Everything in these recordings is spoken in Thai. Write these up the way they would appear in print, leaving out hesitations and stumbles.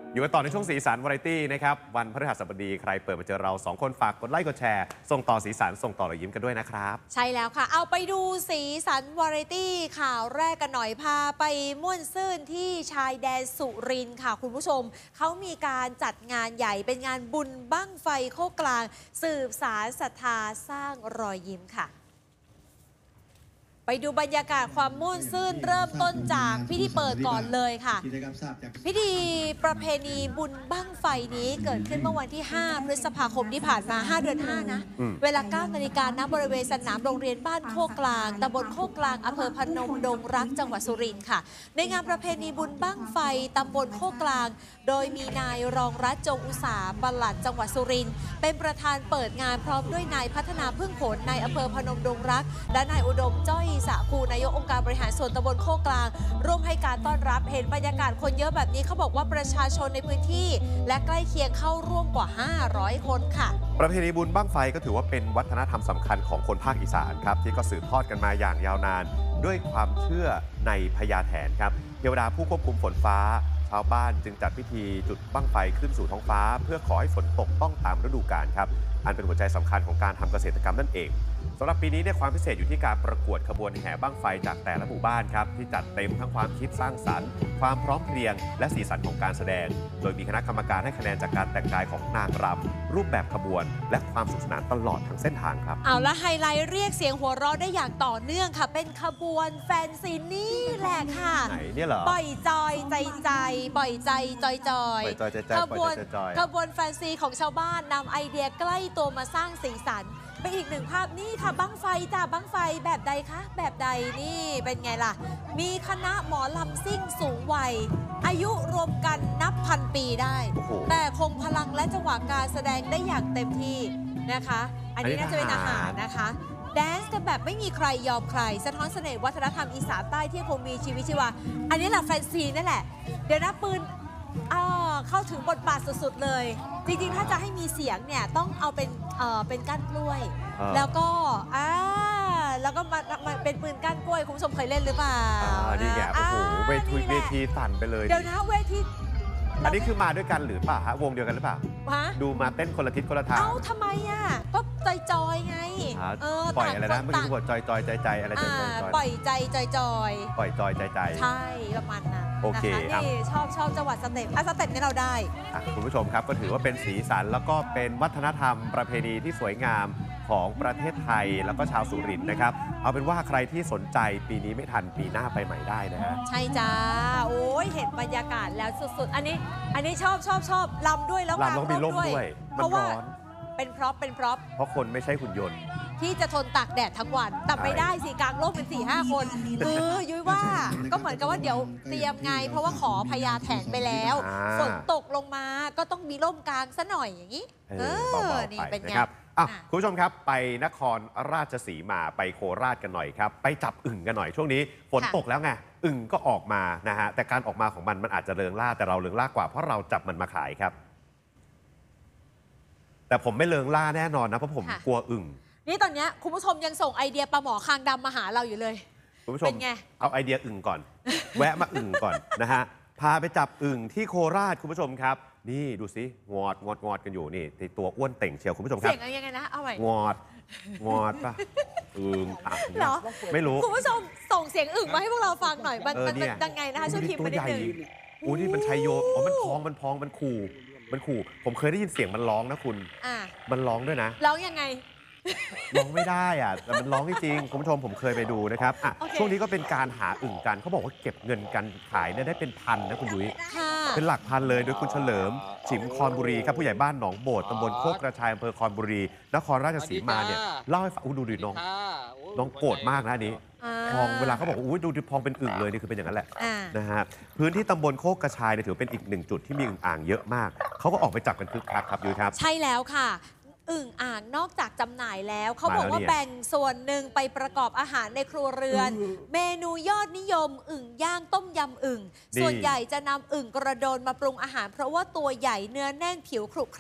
อยู่กันต่อในช่วงสีสันวาไรตี้นะครับวันพฤหัสบดีใครเปิดมาเจอเรา2คนฝากกดไลค์กดแชร์ส่งต่อสีสันส่งต่อรอยยิ้มกันด้วยนะครับใช่แล้วค่ะเอาไปดูสีสันวาไรตี้ข่าวแรกกันหน่อยพาไปม่วนซื่นที่ชายแดนสุรินทร์ค่ะคุณผู้ชมเขามีการจัดงานใหญ่เป็นงานบุญบั้งไฟโคกกลางสืบสานศรัทธาสร้างรอยยิ้มค่ะไปดูบรรยากาศความม่วนซื่นเริ่มต้นจากพิธีเปิดก่อนเลยค่ะพิธีประเพณีบุญบั้งไฟนี้เกิดขึ้นเมื่อวันที่ 5 พฤษภาคมที่ผ่านมา 5 เดือน 5 นะ เวลา 9 นาฬิกาณบริเวณสนามโรงเรียนบ้านโคกกลางตำบลโคกกลางอำเภอพนมดงรักจังหวัดสุรินทร์ค่ะในงานประเพณีบุญบั้งไฟตำบลโคกกลางโดยมีนายรองรัฐจงอุตสาหปลัดจังหวัดสุรินทร์เป็นประธานเปิดงานพร้อมด้วยนายพัฒนาพึ่งผลนายอำเภอพนมดงรักและนายอุดมจ้อยสะคูนายกองค์การบริหารส่วนตำบลโคกกลางร่วมให้การต้อนรับเห็นบรรยากาศคนเยอะแบบนี้เขาบอกว่าประชาชนในพื้นที่และใกล้เคียงเข้าร่วมกว่า500คนค่ะประเพณีบุญบั้งไฟก็ถือว่าเป็นวัฒนธรรมสำคัญของคนภาคอีสานครับที่ก็สืบทอดกันมาอย่างยาวนานด้วยความเชื่อในพญาแถนครับเทวดาผู้ควบคุมฝนฟ้าชาวบ้านจึงจัดพิธีจุดบั้งไฟขึ้นสู่ท้องฟ้าเพื่อขอให้ฝนตกต้องตามฤดูกาลครับอันเป็นหัวใจสำคัญของการทำเกษตรกรรมนั่นเองสำหรับปีนี้เนี่ยความพิเศษอยู่ที่การประกวดขบวนแห่บั้งไฟจากแต่ละหมู่บ้านครับที่จัดเต็มทั้งความคิดสร้างสรรค์ความพร้อมเพรียงและสีสันของการแสดงโดยมีคณะกรรมการให้คะแนนจากการแต่งกายของนางรำรูปแบบขบวนและความสนุกสนานตลอดทั้งเส้นทางครับเอาละไฮไลท์เรียกเสียงหัวเราะได้อย่างต่อเนื่องค่ะเป็นขบวนแฟนซีนี่แหละค่ะไหนเนี่ยเหรอปล่อยจอยใจใจปล่อยใจจอยจอยขบวนแฟนซีของชาวบ้านนำไอเดียใกล้ตัวมาสร้างสีสันเป็นอีกหนึ่งภาพนี่ค่ะบั้งไฟจ้าบั้งไฟแบบใดคะแบบใดนี่เป็นไงล่ะมีคณะหมอลำซิ่งสูงวัยอายุรวมกันนับพันปีได้แต่คงพลังและจังหวะการแสดงได้อย่างเต็มที่นะคะอันนี้น่าจะเป็นอาหารนะคะแดนซ์กันแบบไม่มีใครยอมใครสะท้อนเสน่ห์วัฒนธรรมอีสานใต้ที่คงมีชีวิตชีวาอันนี้แหละแฟนซีนั่นแหละเดี๋ยวนะปืนเข้าถึงบทบาทสุดๆเลยจริงๆถ้าจะให้มีเสียงเนี่ยต้องเอาเป็นก้านกล้วยแล้วก็มาเป็นปืนก้านกล้วยคุณผู้ชมเคยเล่นหรือเปล่านี่ไงโอ้โหเวทีสั่นไปเลยเดี๋ยวนะเวทีอันนี้คือมาด้วยกันหรือเปล่าฮะวงเดียวกันหรือเปล่าดูมาเต้นคนละทิศคนละทางทำไมอ่ะก็จอยไงปล่อยอะไรนะไม่รู้ว่าจอยใจอะไรจอยปล่อยใจจอยปล่อยจอยใจใช่ประมาณนั้นโอเคนี่ชอบจังหวัดสเต็ปสเต็ปนี่เราได้คุณผู้ชมครับก็ถือว่าเป็นสีสันแล้วก็เป็นวัฒนธรรมประเพณีที่สวยงามของประเทศไทยแล้วก็ชาวสุรินทร์นะครับเอาเป็นว่าใครที่สนใจปีนี้ไม่ทันปีหน้าไปใหม่ได้นะฮะใช่จ้าโอ้ยเห็นบรรยากาศแล้วสุดๆอันนี้ชอบลำด้วยแล้วลำต้องมีร่มด้วยเพราะว่าเป็นพร็อพเพราะคนไม่ใช่หุ่นยนต์ที่จะทนตากแดดทั้งวันแต่ไม่ได้สิกลางร่มเป็น 4-5 คนยุ้ยว่าก็เหมือนกับว่าเดี๋ยวเตรียมไงเพราะว่าขอพญาแถนไปแล้วฝนตกลงมาก็ต้องมีร่มกลางซะหน่อยอย่างนี้นี่เป็นไงคุณผู้ชมครับไปนครราชสีมาไปโคราชกันหน่อยครับไปจับอึ่งกันหน่อยช่วงนี้ฝนตกแล้วไงอึ่งก็ออกมานะฮะแต่การออกมาของมันอาจจะเริงล่าแต่เราเริงล่ากว่าเพราะเราจับมันมาขายครับแต่ผมไม่เริงล่าแน่นอนนะเพราะผมกลัวอึ่งนี่ตอนนี้คุณผู้ชมยังส่งไอเดียปลาหมอคางดำมาหาเราอยู่เลยคุณผู้ชมเอาไอเดียอึ่งก่อนแวะมาอึ่งก่อนนะฮะพาไปจับอึ่งที่โคราชคุณผู้ชมครับนี่ดูสิงอดกันอยู่นี่ตัวอ้วนเต่งเชียวคุณผู้ชมครับเสียงยังไงนะเอาใหม่งอดป่ะอึ่งเหรอไม่รู้คุณผู้ชมส่งเสียงอึ่งมาให้พวกเราฟังหน่อยมันยังไงนะคะช่วยพิมพ์มานิดนึงโอ้นี่มันชัยโยมันพองมันขู่ผมเคยได้ยินเสียงมันร้องนะคุณมันร้องด้วยนะร้องยังไงร้องไม่ได้อ่ะแต่มันร้องจริงคุณผู้ชมผมเคยไปดูนะครับช่วงนี้ก็เป็นการหาอึ่งกันเขาบอกว่าเก็บเงินกันขายได้เป็นพันนะคุณยุ้ยเป็นหลักพันเลยโดยคุณเฉลิมฉิมคอนบุรีครับผู้ใหญ่บ้านหนองโบดตำบลโคกกระชายอำเภอคอนบุรีนครราชสีมาเนี่ยเล่าให้ฟังดูดิน้องโกรธมากนะนี้พองเวลาเขาบอกว่าดูดิพองเป็นอึ่งเลยนี่คือเป็นอย่างนั้นแหละนะฮะพื้นที่ตำบลโคกกระชายถือเป็นอีกหนึ่งจุดที่มีอึ่งอ่างเยอะมากเขาก็ออกไปจับกันคึกคักครับยุ้ยครับใช่แล้วค่ะอึ่งอ่างนอกจากจำหน่ายแล้วเขาบอกว่าแบ่งส่วนหนึ่งไปประกอบอาหารในครัวเรือนเมนูยอดนิยมอึ่งย่างต้มยำอึ่งส่วนใหญ่จะนำอึ่งกระโดนมาปรุงอาหารเพราะว่าตัวใหญ่เนื้อแน่นผิวขรุขระ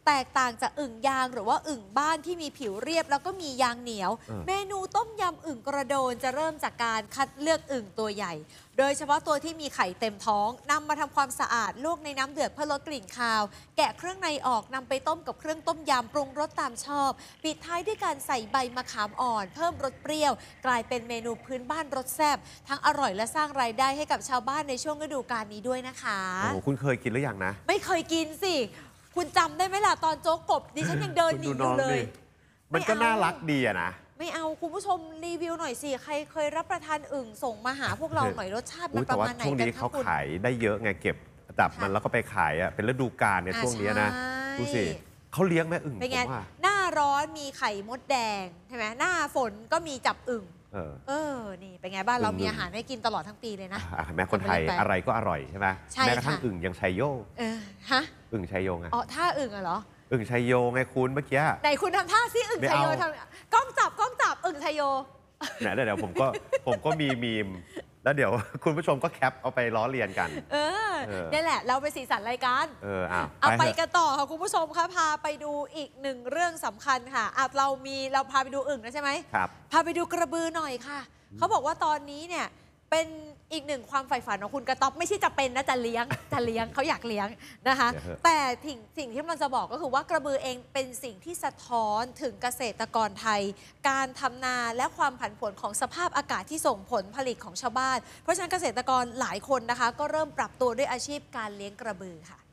แตกต่างจากอึ่งยางหรือว่าอึ่งบ้านที่มีผิวเรียบแล้วก็มียางเหนียว เมนูต้มยำอึ่งกระโดนจะเริ่มจากการคัดเลือกอึ่งตัวใหญ่โดยเฉพาะตัวที่มีไข่เต็มท้องนำมาทำความสะอาดลวกในน้ำเดือดเพื่อลดกลิ่นคาวแกะเครื่องในออกนำไปต้มกับเครื่องต้มยำปรุงรสตามชอบปิดท้ายด้วยการใส่ใบมะขามอ่อนเพิ่มรสเปรี้ยวกลายเป็นเมนูพื้นบ้านรสแซ่บทั้งอร่อยและสร้างรายได้ให้กับชาวบ้านในช่วงฤดูกาลนี้ด้วยนะคะโอ้คุณเคยกินหรือยังนะไม่เคยกินสิคุณจำได้ไหมล่ะตอนโจ๊กกบดิฉันยังเดินหนีอยู่เลยมันก็น่ารักดีอะนะไม่เอาคุณผู้ชมรีวิวหน่อยสิใครเคยรับประทานอึ่งส่งมาหาพวกเราหน่อยรสชาติมันประมาณไหนกันคะคุณช่วงนี้เขาขายได้เยอะไงเก็บจับมันแล้วก็ไปขายอะเป็นฤดูกาลในช่วงนี้นะดูสิเขาเลี้ยงแม่อึ่งเป็นไงหน้าร้อนมีไข่มดแดงใช่ไหมหน้าฝนก็มีจับอึ่งนี่เป็นไงบ้านเรามีอาหารให้กินตลอดทั้งปีเลยนะแม่คนไทยอะไรก็อร่อยใช่ไหมแม้กระทั่งอึ่งยังชัยโยฮะอึ่งชัยโยไงอ๋อท่าอึ่งเหรออึ่งชัยโยไงคุณเมื่อกี้ไหนคุณทำท่าซิอึ่งชัยโยทำกล้องจับอึ่งชัยโยเนี่ยเดี๋ยวผมก็มีมีมแล้วเดี๋ยวคุณผู้ชมก็แคปเอาไปล้อเลียนกันนี่แหละเราไปสีสันรายการเอาไปกันต่อค่ะคุณผู้ชมคะพาไปดูอีกหนึ่งเรื่องสำคัญค่ะเราพาไปดูอึ่งนะใช่ไหมครับพาไปดูกระบือหน่อยค่ะเขาบอกว่าตอนนี้เนี่ยเป็นอีกหนึ่งความใฝ่ฝันของคุณกระต๊อบไม่ใช่จะเป็นนะจะเลี้ยงเขาอยากเลี้ยงนะคะแต่สิ่งที่มันจะบอกก็คือว่ากระบือเองเป็นสิ่งที่สะท้อนถึงเกษตรกรไทยการทำนาและความผันผวนของสภาพอากาศที่ส่งผลผลิตของชาวบ้านเพราะฉะนั้นเกษตรกรหลายคนนะคะก็เริ่มปรับตัวด้วยอาชีพการเลี้ยงกระบือค่ะ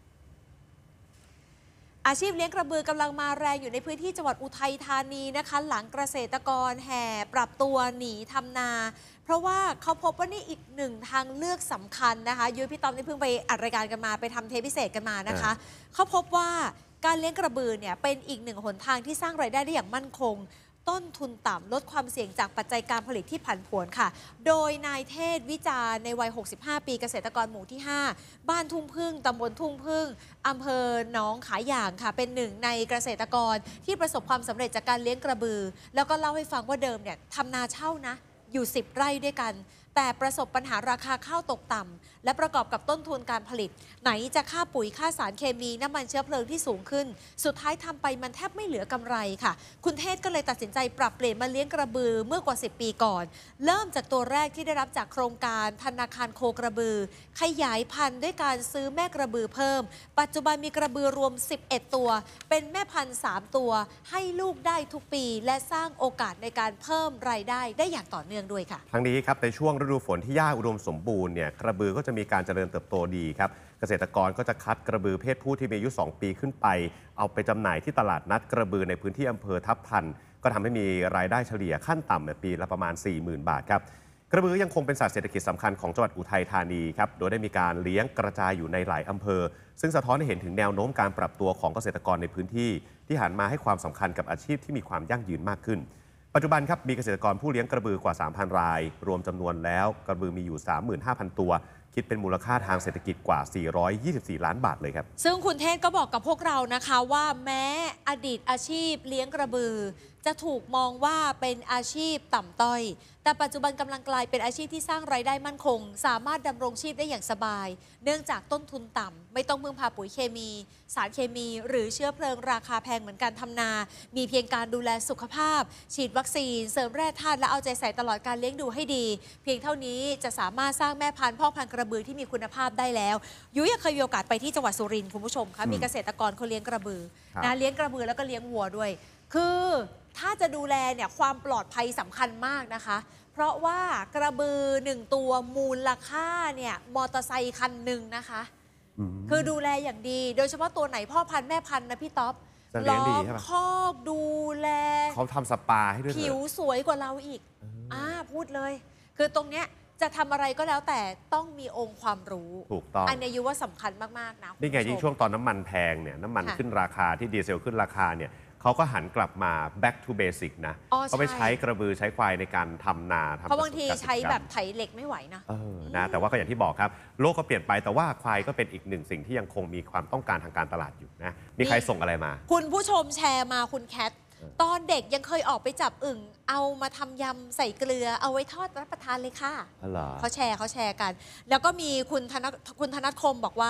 อาชีพเลี้ยงกระบือกำลังมาแรงอยู่ในพื้นที่จังหวัดอุทัยธานีนะคะหลังเกษตรกรแห่ปรับตัวหนีทำนาเพราะว่าเขาพบว่านี่อีกหนึ่งทางเลือกสำคัญนะคะยุ้ยพี่ต้อมนี่เพิ่งไปอัดรายการกันมาไปทำเทปพิเศษกันมานะคะเขาพบว่าการเลี้ยงกระบือเนี่ยเป็นอีกหนึ่งหนทางที่สร้างรายได้ได้อย่างมั่นคงต้นทุนต่ำลดความเสี่ยงจากปัจจัยการผลิตที่ผันผวนค่ะโดยนายเทศวิจารณ์ในวัย65ปีเกษตรกรหมู่ที่5บ้านทุ่งพึ่งตำบลทุ่งพึ่งอำเภอหนองขายอย่างค่ะเป็นหนึ่งในเกษตรกรที่ประสบความสำเร็จจากการเลี้ยงกระบือแล้วก็เล่าให้ฟังว่าเดิมเนี่ยทำนาเช่านะอยู่10 ไร่ด้วยกันแต่ประสบปัญหาราคาข้าวตกต่ำและประกอบกับต้นทุนการผลิตไหนจะค่าปุ๋ยค่าสารเคมีน้ำมันเชื้อเพลิงที่สูงขึ้นสุดท้ายทำไปมันแทบไม่เหลือกำไรค่ะคุณเทศก็เลยตัดสินใจปรับเปลี่ยนมาเลี้ยงกระบือเมื่อกว่า10 ปีก่อนเริ่มจากตัวแรกที่ได้รับจากโครงการธนาคารโคกระบือขยายพันธุ์ด้วยการซื้อแม่กระบือเพิ่มปัจจุบันมีกระบือรวม11 ตัวเป็นแม่พันธุ์3 ตัวให้ลูกได้ทุกปีและสร้างโอกาสในการเพิ่มรายได้อย่างต่อเนื่องด้วยค่ะทั้งนี้ครับในช่วงฤดูฝนที่หญ้าอุดมสมบูรณ์เนี่ยกระบือก็จะมีการเจริญเติบโตดีครับเกษตรกรก็จะคัดกระบือเพศผู้ที่มีอายุ2 ปีขึ้นไปเอาไปจำหน่ายที่ตลาดนัดกระบือในพื้นที่อำเภอทับทันก็ทำให้มีรายได้เฉลี่ยขั้นต่ำปีละประมาณ 40,000 บาทครับกระบือยังคงเป็นสัตว์เศรษฐกิจสำคัญของจังหวัดอุทัยธานีครับโดยได้มีการเลี้ยงกระจายอยู่ในหลายอำเภอซึ่งสะท้อนให้เห็นถึงแนวโน้มการปรับตัวของเกษตรกรในพื้นที่ที่หันมาให้ความสำคัญกับอาชีพที่มีความยั่งยืนมากขึ้นปัจจุบันครับมีเกษตรกรผู้เลี้ยงกระบือกว่า 3,000 รายรวมจำนวนแล้วกระบือมีอยู่ 35,000 ตัวคิดเป็นมูลค่าทางเศรษฐกิจกว่า424 ล้านบาทเลยครับซึ่งคุณเทศก็บอกกับพวกเรานะคะว่าแม้อดีตอาชีพเลี้ยงกระบือจะถูกมองว่าเป็นอาชีพต่ำต้อยแต่ปัจจุบันกำลังกลายเป็นอาชีพที่สร้างรายได้มั่นคงสามารถดำรงชีพได้อย่างสบายเนื่องจากต้นทุนต่ำไม่ต้องพึ่งพาปุ๋ยเคมีสารเคมีหรือเชื้อเพลิงราคาแพงเหมือนการทำนามีเพียงการดูแลสุขภาพฉีดวัคซีนเสริมแร่ธาตุและเอาใจใส่ตลอดการเลี้ยงดูให้ดีเพียงเท่านี้จะสามารถสร้างแม่พันธุ์พ่อพันธุ์กระบือที่มีคุณภาพได้แล้วยุ้ยเคยมีโอกาสไปที่จังหวัดสุรินทร์คุณผู้ชมคะมีเกษตรกรเขาเลี้ยงกระบือนะเลี้ยงกระบือแล้วก็เลี้ยงวัวด้วยคือถ้าจะดูแลเนี่ยความปลอดภัยสำคัญมากนะคะเพราะว่ากระบือ1 ตัวมูลค่าเนี่ยมอเตอร์ไซค์คันหนึ่งนะคะคือดูแลอย่างดีโดยเฉพาะตัวไหนพ่อพันธุ์แม่พันธุ์นะพี่ต๊อบล้อมคอกดูแลเขาทำสปาให้ด้วยผิวสวยกว่าเราอีกพูดเลยคือตรงเนี้ยจะทำอะไรก็แล้วแต่ต้องมีองค์ความรู้ถูกต้องอันนี้ยุว่าสำคัญมากๆนะนี่ไงยิ่งช่วงตอนน้ำมันแพงเนี่ยน้ำมันขึ้นราคาที่ดีเซลขึ้นราคาเนี่ยเขาก็หันกลับมา back to basic นะเขาไปใช้กระบือใช้ควายในการทำนาเพราะบางทีใช้แบบไถเหล็กไม่ไหวนะนะแต่ว่าก็อย่างที่บอกครับโลกก็เปลี่ยนไปแต่ว่าควายก็เป็นอีกหนึ่งสิ่งที่ยังคงมีความต้องการทางการตลาดอยู่นะมีใครส่งอะไรมาคุณผู้ชมแชร์มาคุณแคทตอนเด็กยังเคยออกไปจับอึ่งเอามาทำยำใส่เกลือเอาไว้ทอดรับประทานเลยค่ะเขาแชร์กันแล้วก็มีคุณธนัทคมบอกว่า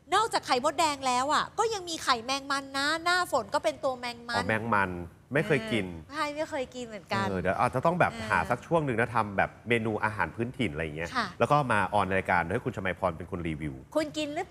นอกจากไข่มดแดงแล้วอ่ะก็ยังมีไข่แมงมันนะหน้าฝนก็เป็นตัวแมงมัอ๋อน แมงมันไม่เคยกินใช่ไม่เคยกินเหมือนกันเดี๋ยวอาจจะต้องแบบอ่าหาสักช่วงหนึ่งนะทำแบบเมนูอาหารพื้นถิ่นอะไรอย่างเงี้ยค่ะแล้วก็มาออนรายการให้คุณชมัยพรเป็นคนรีวิวคุณกินหรือ